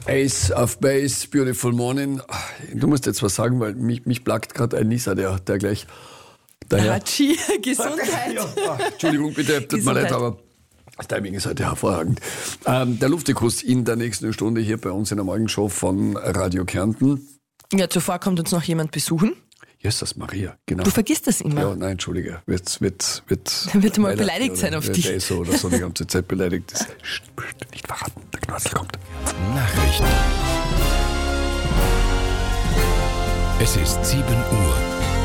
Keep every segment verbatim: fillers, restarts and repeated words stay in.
Ace of Base, Beautiful Morning. Du musst jetzt was sagen, weil mich, mich plagt gerade ein Lisa, der, der gleich daher... Hatschi, Gesundheit. Ja, Entschuldigung, bitte, tut mir leid, aber das Timing ist heute hervorragend. Ähm, der Luftikus in der nächsten Stunde hier bei uns in der Morgenshow von Radio Kärnten. Ja, zuvor kommt uns noch jemand besuchen. Jesus Maria, genau. Du vergisst das immer. Ja, nein, entschuldige. Wird, wird, wird, Dann wird er mal beleidigt sein auf dich. Der ist so oder so die ganze Zeit beleidigt. Das nicht verraten, der Knausel kommt. Nachrichten. Es ist sieben Uhr.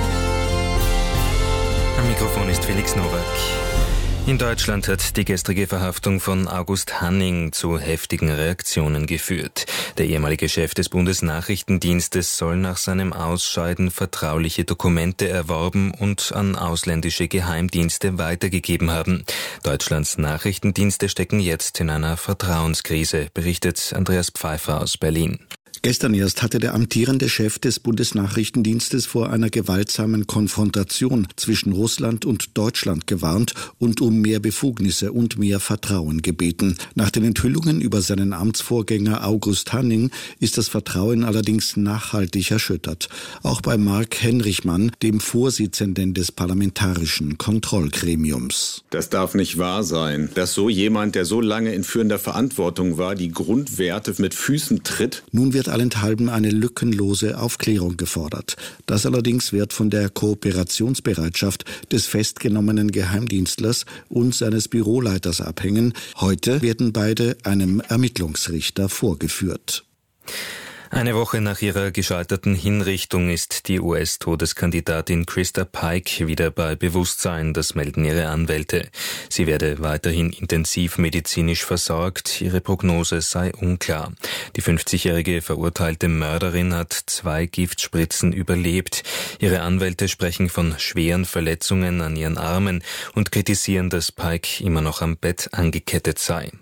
Am Mikrofon ist Felix Nowak. In Deutschland hat die gestrige Verhaftung von August Hanning zu heftigen Reaktionen geführt. Der ehemalige Chef des Bundesnachrichtendienstes soll nach seinem Ausscheiden vertrauliche Dokumente erworben und an ausländische Geheimdienste weitergegeben haben. Deutschlands Nachrichtendienste stecken jetzt in einer Vertrauenskrise, berichtet Andreas Pfeiffer aus Berlin. Gestern erst hatte der amtierende Chef des Bundesnachrichtendienstes vor einer gewaltsamen Konfrontation zwischen Russland und Deutschland gewarnt und um mehr Befugnisse und mehr Vertrauen gebeten. Nach den Enthüllungen über seinen Amtsvorgänger August Hanning ist das Vertrauen allerdings nachhaltig erschüttert. Auch bei Mark Henrichmann, dem Vorsitzenden des Parlamentarischen Kontrollgremiums. Das darf nicht wahr sein, dass so jemand, der so lange in führender Verantwortung war, die Grundwerte mit Füßen tritt. Nun wird allenthalben eine lückenlose Aufklärung gefordert. Das allerdings wird von der Kooperationsbereitschaft des festgenommenen Geheimdienstlers und seines Büroleiters abhängen. Heute werden beide einem Ermittlungsrichter vorgeführt. Eine Woche nach ihrer gescheiterten Hinrichtung ist die U S-Todeskandidatin Krista Pike wieder bei Bewusstsein, das melden ihre Anwälte. Sie werde weiterhin intensivmedizinisch versorgt, ihre Prognose sei unklar. Die fünfzigjährige verurteilte Mörderin hat zwei Giftspritzen überlebt. Ihre Anwälte sprechen von schweren Verletzungen an ihren Armen und kritisieren, dass Pike immer noch am Bett angekettet sei.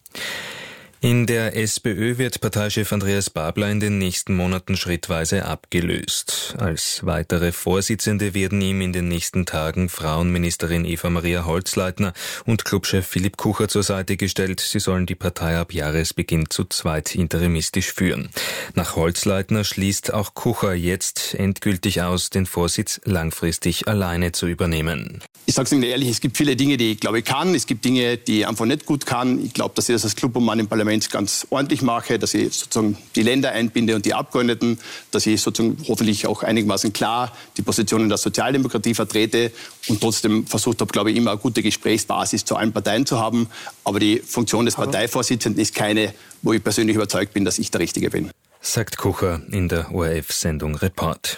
In der SPÖ wird Parteichef Andreas Babler in den nächsten Monaten schrittweise abgelöst. Als weitere Vorsitzende werden ihm in den nächsten Tagen Frauenministerin Eva-Maria Holzleitner und Clubchef Philipp Kucher zur Seite gestellt. Sie sollen die Partei ab Jahresbeginn zu zweit interimistisch führen. Nach Holzleitner schließt auch Kucher jetzt endgültig aus, den Vorsitz langfristig alleine zu übernehmen. Ich sage es Ihnen ehrlich, es gibt viele Dinge, die ich glaube ich kann. Es gibt Dinge, die ich einfach nicht gut kann. Ich glaube, dass ich das als Clubobmann im Parlament ganz ordentlich mache, dass ich sozusagen die Länder einbinde und die Abgeordneten, dass ich sozusagen hoffentlich auch einigermaßen klar die Positionen der Sozialdemokratie vertrete und trotzdem versucht habe, glaube ich, immer eine gute Gesprächsbasis zu allen Parteien zu haben. Aber die Funktion des Parteivorsitzenden ist keine, wo ich persönlich überzeugt bin, dass ich der Richtige bin. Sagt Kucher in der O R F-Sendung Report.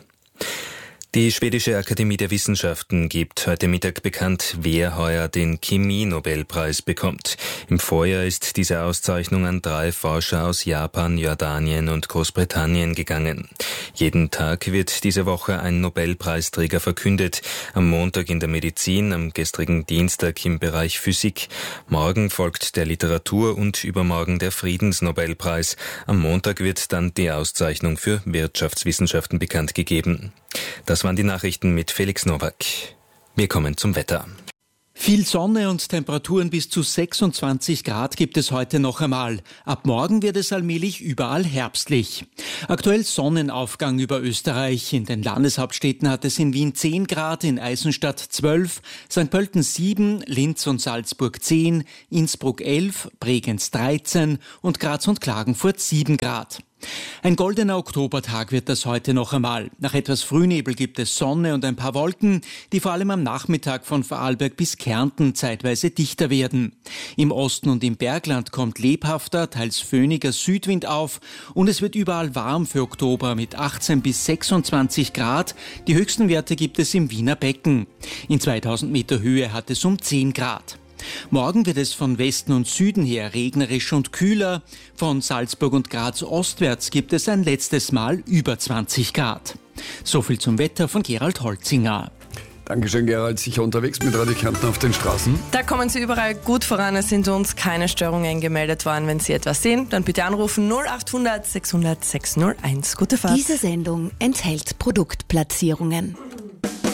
Die Schwedische Akademie der Wissenschaften gibt heute Mittag bekannt, wer heuer den Chemie-Nobelpreis bekommt. Im Vorjahr ist diese Auszeichnung an drei Forscher aus Japan, Jordanien und Großbritannien gegangen. Jeden Tag wird diese Woche ein Nobelpreisträger verkündet. Am Montag in der Medizin, am gestrigen Dienstag im Bereich Physik. Morgen folgt der Literatur- und übermorgen der Friedensnobelpreis. Am Montag wird dann die Auszeichnung für Wirtschaftswissenschaften bekannt gegeben. Das waren die Nachrichten mit Felix Nowak. Wir kommen zum Wetter. Viel Sonne und Temperaturen bis zu sechsundzwanzig Grad gibt es heute noch einmal. Ab morgen wird es allmählich überall herbstlich. Aktuell Sonnenaufgang über Österreich. In den Landeshauptstädten hat es in Wien zehn Grad, in Eisenstadt zwölf, Sankt Pölten sieben, Linz und Salzburg zehn, Innsbruck elf, Bregenz dreizehn und Graz und Klagenfurt sieben Grad. Ein goldener Oktobertag wird das heute noch einmal. Nach etwas Frühnebel gibt es Sonne und ein paar Wolken, die vor allem am Nachmittag von Vorarlberg bis Kärnten zeitweise dichter werden. Im Osten und im Bergland kommt lebhafter, teils föhniger Südwind auf und es wird überall warm für Oktober mit achtzehn bis sechsundzwanzig Grad. Die höchsten Werte gibt es im Wiener Becken. In zweitausend Meter Höhe hat es um zehn Grad. Morgen wird es von Westen und Süden her regnerisch und kühler. Von Salzburg und Graz ostwärts gibt es ein letztes Mal über zwanzig Grad. So viel zum Wetter von Gerald Holzinger. Dankeschön, Gerald. Sicher unterwegs mit Radio Kärnten auf den Straßen? Da kommen Sie überall gut voran. Es sind uns keine Störungen gemeldet worden. Wenn Sie etwas sehen, dann bitte anrufen null achthundert sechshundert sechshunderteins. Gute Fahrt. Diese Sendung enthält Produktplatzierungen.